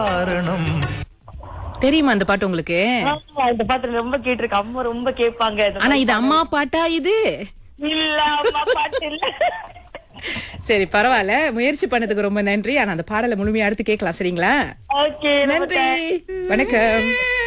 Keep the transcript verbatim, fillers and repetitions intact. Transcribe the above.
காரணம். தெரியுமா அந்த பாட்டு உங்களுக்கு? ஆமா, இந்த பாட்டு ரொம்ப கேட்டிருக்கேன். அம்மா ரொம்ப கேட்பாங்க. இந்த ஆனா மாதிரி இது அம்மா பாட்டா இது? இல்ல, அம்மா பாட்டு இல்ல. சரி, பரவாயில்ல. முயற்சி பண்ணதுக்கு ரொம்ப நன்றி. ஆனா அந்த பாடலை முழுமையா எடுத்து கேட்கலாம், சரிங்களா? ஓகே, நன்றி, வணக்கம்.